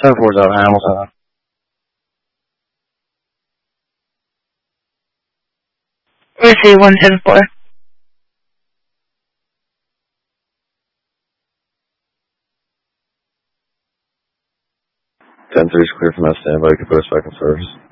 10-4's out Hamilton. Receive 110-4. 10-3's clear from that standby. You can put us back in service.